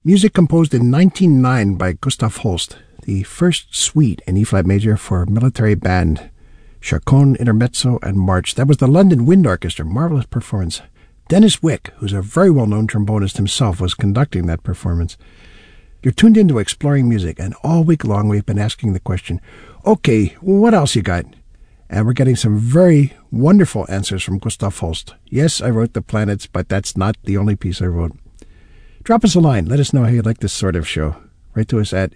Music composed in 1909 by Gustav Holst, the first suite in E-flat major for military band. Chaconne, Intermezzo, and March. That was the London Wind Orchestra. Marvelous performance. Dennis Wick, who's a very well-known trombonist himself, was conducting that performance. You're tuned into Exploring Music, and all week long we've been asking the question, okay, what else you got? And we're getting some very wonderful answers from Gustav Holst. Yes, I wrote The Planets, but that's not the only piece I wrote. Drop us a line. Let us know how you like this sort of show. Write to us at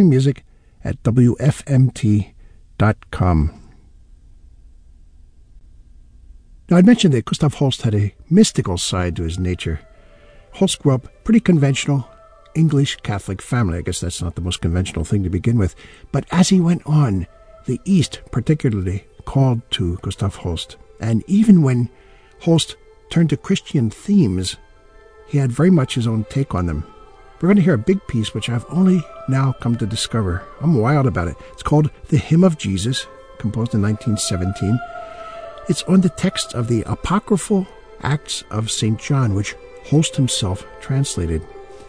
exploringmusic@wfmt.com. Now, I'd mentioned that Gustav Holst had a mystical side to his nature. Holst grew up pretty conventional, English Catholic family. I guess that's not the most conventional thing to begin with. But as he went on, the East particularly called to Gustav Holst. And even when Holst turned to Christian themes, he had very much his own take on them. We're going to hear a big piece which I've only now come to discover. I'm wild about it. It's called The Hymn of Jesus, composed in 1917. It's on the text of the apocryphal Acts of St. John, which Holst himself translated.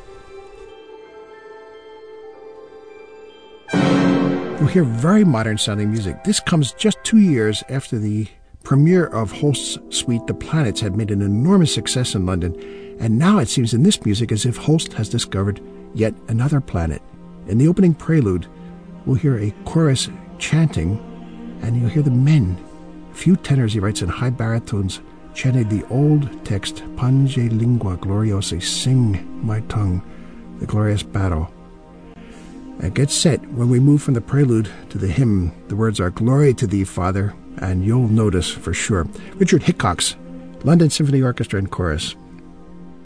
You'll hear very modern-sounding music. This comes just 2 years after the premiere of Holst's suite, The Planets, had made an enormous success in London. And now it seems in this music as if Holst has discovered yet another planet. In the opening prelude, we'll hear a chorus chanting, and you'll hear the men, a few tenors he writes in high baritones, chanting the old text, Pange lingua gloriosa, sing my tongue, the glorious battle. And get set, when we move from the prelude to the hymn, the words are Glory to Thee, Father, and you'll notice for sure. Richard Hickox, London Symphony Orchestra and Chorus.